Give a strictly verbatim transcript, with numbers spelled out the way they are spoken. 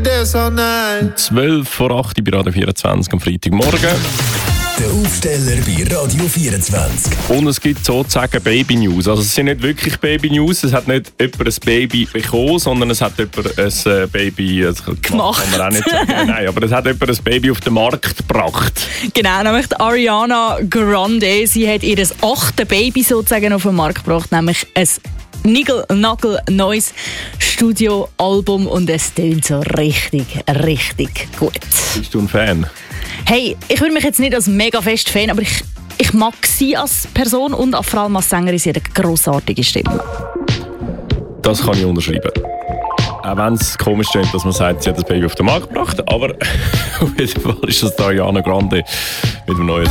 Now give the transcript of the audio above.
dance all night. zwölf vor acht bei Radio vierundzwanzig am Freitagmorgen. Der Aufsteller bei Radio vierundzwanzig. Und es gibt sozusagen Baby-News. Also es sind nicht wirklich Baby-News. Es hat nicht jemand ein Baby bekommen, sondern es hat jemand ein Baby also, gemacht. Kann man auch nicht sagen. Nein, aber es hat jemand ein Baby auf den Markt gebracht. Genau, nämlich die Ariana Grande. Sie hat ihr achtes Baby sozusagen auf den Markt gebracht, nämlich ein Nigel-Nagel-neues Studioalbum und es tönt so richtig, richtig gut. Bist du ein Fan? Hey, ich würde mich jetzt nicht als mega fest Fan, aber ich, ich mag sie als Person und auch vor allem als Sängerin. Sie hat eine grossartige Stimme. Das kann ich unterschreiben. Auch wenn es komisch klingt, dass man sagt, sie hat das Baby auf den Markt gebracht, aber auf jeden Fall ist das Ariana Grande mit dem neuen